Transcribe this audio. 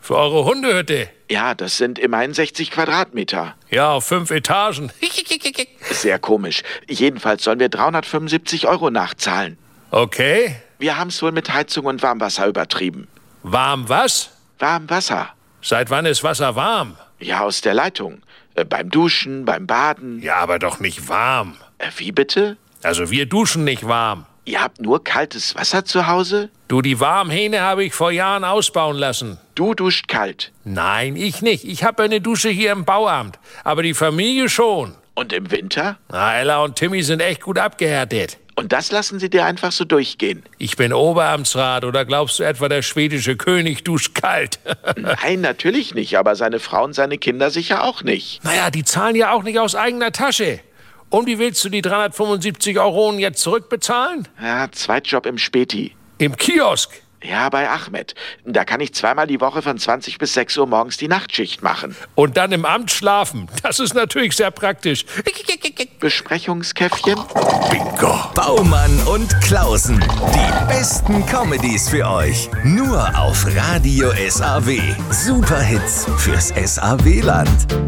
Für eure Hundehütte? Ja, das sind immerhin 60 Quadratmeter. Ja, auf 5 Etagen. Sehr komisch. Jedenfalls sollen wir 375 € nachzahlen. Okay. Wir haben es wohl mit Heizung und Warmwasser übertrieben. Warm was? Warmwasser. Seit wann ist Wasser warm? Ja, aus der Leitung. Beim Duschen, beim Baden. Ja, aber doch nicht warm. Wie bitte? Also wir duschen nicht warm. Ihr habt nur kaltes Wasser zu Hause? Du, die Warmhähne habe ich vor Jahren ausbauen lassen. Du duscht kalt. Nein, ich nicht. Ich habe eine Dusche hier im Bauamt. Aber die Familie schon. Und im Winter? Na, Ella und Timmy sind echt gut abgehärtet. Und das lassen sie dir einfach so durchgehen? Ich bin Oberamtsrat, oder glaubst du etwa, der schwedische König duscht kalt? Nein, natürlich nicht, aber seine Frau und seine Kinder sicher auch nicht. Naja, die zahlen ja auch nicht aus eigener Tasche. Und wie willst du die 375 € jetzt zurückbezahlen? Ja, Zweitjob im Späti. Im Kiosk? Ja, bei Ahmed. Da kann ich zweimal die Woche von 20 bis 6 Uhr morgens die Nachtschicht machen. Und dann im Amt schlafen. Das ist natürlich sehr praktisch. Besprechungskäffchen? Bingo. Baumann und Klausen. Die besten Comedies für euch. Nur auf Radio SAW. Superhits fürs SAW-Land.